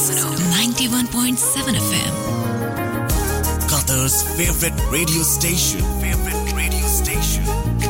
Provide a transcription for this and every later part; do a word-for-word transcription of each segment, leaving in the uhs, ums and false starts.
ninety-one point seven F M. Qatar's favorite radio station. Favorite radio station.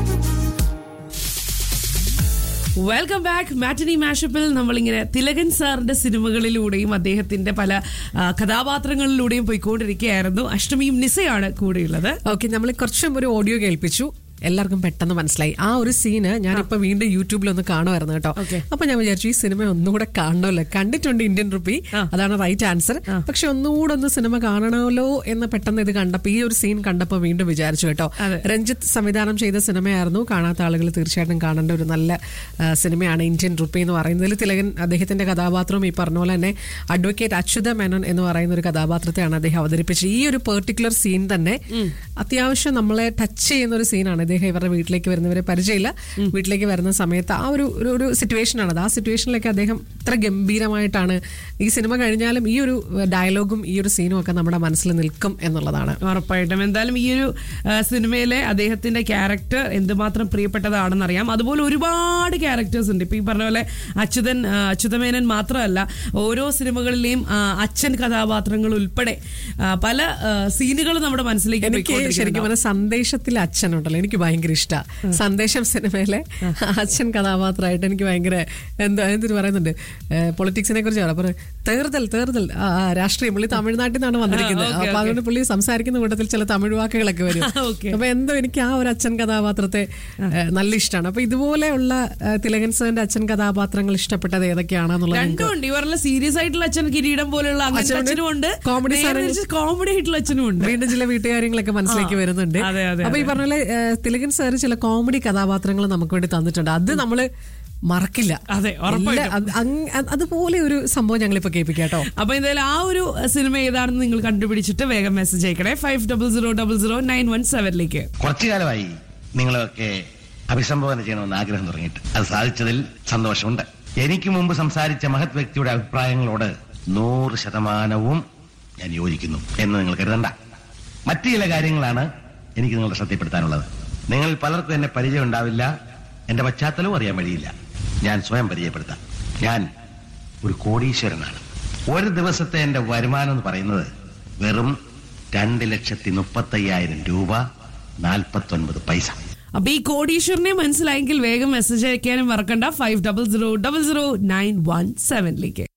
Welcome back. മാറ്റിനി മാഷപ്പിൽ നമ്മളിങ്ങനെ തിലകൻ സാറിന്റെ സിനിമകളിലൂടെയും അദ്ദേഹത്തിന്റെ പല കഥാപാത്രങ്ങളിലൂടെയും പോയിക്കൊണ്ടിരിക്കുകയായിരുന്നു. അഷ്ടമിയും നിസയാണ് കൂടെയുള്ളത്. ഓക്കെ, നമ്മൾ കുറച്ചും ഒരു ഓഡിയോ കേൾപ്പിച്ചു. എല്ലാവർക്കും പെട്ടെന്ന് മനസ്സിലായി ആ ഒരു സീന്. ഞാനിപ്പോ വീണ്ടും യൂട്യൂബിൽ ഒന്ന് കാണുമായിരുന്നു കേട്ടോ. അപ്പൊ ഞാൻ വിചാരിച്ചു ഈ സിനിമ ഒന്നുകൂടെ കാണണമല്ലോ. കണ്ടിട്ടുണ്ട് ഇന്ത്യൻ റുപ്പി, അതാണ് റൈറ്റ് ആൻസർ. പക്ഷെ ഒന്നുകൂടെ ഒന്ന് സിനിമ കാണണമല്ലോ എന്ന് പെട്ടെന്ന് ഇത് കണ്ടപ്പോ, ഈ ഒരു സീൻ കണ്ടപ്പോ വീണ്ടും വിചാരിച്ചു കേട്ടോ. രഞ്ജിത്ത് സംവിധാനം ചെയ്ത സിനിമയായിരുന്നു. കാണാത്ത ആളുകൾ തീർച്ചയായിട്ടും കാണേണ്ട ഒരു നല്ല സിനിമയാണ് ഇന്ത്യൻ റുപ്പി എന്ന് പറയുന്നതിൽ. തിലകൻ അദ്ദേഹത്തിന്റെ കഥാപാത്രവും ഈ പറഞ്ഞ പോലെ തന്നെ അഡ്വക്കേറ്റ് അച്യുത മേനോൻ എന്ന് പറയുന്ന ഒരു കഥാപാത്രത്തെയാണ് അദ്ദേഹം അവതരിപ്പിച്ചത്. ഈ ഒരു പെർട്ടിക്കുലർ സീൻ തന്നെ അത്യാവശ്യം നമ്മളെ ടച്ച് ചെയ്യുന്ന ഒരു സീനാണ്. അദ്ദേഹം ഇവരുടെ വീട്ടിലേക്ക് വരുന്നവരെ പരിചയമില്ല, വീട്ടിലേക്ക് വരുന്ന സമയത്ത് ആ ഒരു ഒരു സിറ്റുവേഷൻ ആണത്. ആ സിറ്റുവേഷനിലേക്ക് അദ്ദേഹം ഇത്ര ഗംഭീരമായിട്ടാണ് ഈ സിനിമ കഴിഞ്ഞാലും ഈ ഒരു ഡയലോഗും ഈ ഒരു സീനും ഒക്കെ നമ്മുടെ മനസ്സിൽ നിൽക്കും എന്നുള്ളതാണ്. ഉറപ്പായിട്ടും. എന്തായാലും ഈ ഒരു സിനിമയിലെ അദ്ദേഹത്തിന്റെ ക്യാരക്ടർ എന്തുമാത്രം പ്രിയപ്പെട്ടതാണെന്നറിയാം. അതുപോലെ ഒരുപാട് ക്യാരക്ടേഴ്സ് ഉണ്ട്. ഇപ്പൊ ഈ പറഞ്ഞ പോലെ അച്യുതൻ അച്യുതമേനൻ മാത്രമല്ല, ഓരോ സിനിമകളിലെയും അച്ഛൻ കഥാപാത്രങ്ങൾ ഉൾപ്പെടെ പല സീനുകൾ നമ്മുടെ മനസ്സിലേക്ക് ശരിക്കും പറഞ്ഞാൽ സന്ദേശത്തിലെ അച്ഛനുണ്ടല്ലോ, എനിക്ക് ഭയങ്കര ഇഷ്ടമാണ്. സന്ദേശം സിനിമയിലെ അച്ഛൻ കഥാപാത്രമായിട്ട് എനിക്ക് ഭയങ്കര എന്താ എന്തൊരു പറയുന്നുണ്ട്, പൊളിറ്റിക്സിനെ കുറിച്ച് പറയാം. അപ്പൊ തേർതൽ തേർതൽ രാഷ്ട്രീയം, പുള്ളി തമിഴ്നാട്ടിൽ നിന്നാണ് വന്നിരിക്കുന്നത്. അപ്പൊ അതുകൊണ്ട് പുള്ളി സംസാരിക്കുന്ന കൂട്ടത്തിൽ ചില തമിഴ് വാക്കുകളൊക്കെ വരും. അപ്പൊ എന്തോ എനിക്ക് ആ ഒരു അച്ഛൻ കഥാപാത്രത്തെ നല്ല ഇഷ്ടമാണ്. അപ്പൊ ഇതുപോലെയുള്ള തിലകൻ സാറിന്റെ അച്ഛൻ കഥാപാത്രങ്ങൾ ഇഷ്ടപ്പെട്ടത് ഏതൊക്കെയാണെന്നുള്ളത്. ഇവരുടെ സീരിയസ് ആയിട്ടുള്ള അച്ഛൻ കിരീടം പോലെയുള്ള അച്ഛനുമുണ്ട്, കോമഡി കോമഡി ആയിട്ടുള്ള അച്ഛനും ഉണ്ട്. വീണ്ടും ചില വീട്ടുകാര്യങ്ങളൊക്കെ മനസ്സിലേക്ക് വരുന്നുണ്ട്. അപ്പൊ ഈ പറഞ്ഞ പോലെ തിലകൻ സാർ ചില കോമഡി കഥാപാത്രങ്ങൾ നമുക്ക് വേണ്ടി തന്നിട്ടുണ്ട്. അത് നമ്മള് മറക്കില്ല. അതെ, അതുപോലെ ഒരു സംഭവം ഞങ്ങളിപ്പോ കേൾപ്പിക്കാട്ടോ. അപ്പൊ എന്തായാലും ആ ഒരു സിനിമ ഏതാണെന്ന് നിങ്ങൾ കണ്ടുപിടിച്ചിട്ട് വേഗം message അയക്കണേ five double zero double zero nine one സെവനിലേക്ക്. കുറച്ചു കാലമായി നിങ്ങളൊക്കെ അഭിസംബോധന ചെയ്യണമെന്ന് ആഗ്രഹം തുടങ്ങിയിട്ട് അത് സാധിച്ചതിൽ സന്തോഷമുണ്ട്. എനിക്ക് മുമ്പ് സംസാരിച്ച മഹത് വ്യക്തിയുടെ അഭിപ്രായങ്ങളോട് നൂറ് ശതമാനവും ഞാൻ യോജിക്കുന്നു എന്ന് നിങ്ങൾ കരുതണ്ട. മറ്റു ചില കാര്യങ്ങളാണ് എനിക്ക് നിങ്ങളുടെ ശ്രദ്ധപ്പെടുത്താനുള്ളത്. നിങ്ങൾ പലർക്കും എന്നെ പരിചയം ഉണ്ടാവില്ല, എന്റെ പശ്ചാത്തലവും അറിയാൻ വഴിയില്ല. ഞാൻ സ്വയം പരിചയപ്പെടുത്താം. ഞാൻ ഒരു കോടീശ്വരനാണ്. ഒരു ദിവസത്തെ എന്റെ വരുമാനം എന്ന് പറയുന്നത് വെറും രണ്ട് ലക്ഷത്തി മുപ്പത്തി അയ്യായിരം രൂപ നാൽപ്പത്തി ഒൻപത് പൈസ. അപ്പൊ ഈ കോടീശ്വരനെ മനസ്സിലായെങ്കിൽ വേഗം മെസ്സേജ് അയക്കാനും മറക്കണ്ട five double zero double zero nine one സെവനിലേക്ക്.